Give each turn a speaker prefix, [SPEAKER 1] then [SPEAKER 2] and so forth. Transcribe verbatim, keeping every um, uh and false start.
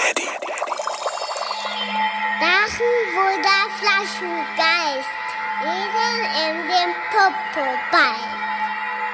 [SPEAKER 1] Daddy.
[SPEAKER 2] Dachen, wo der Flaschengeist, Esel in dem Popoball.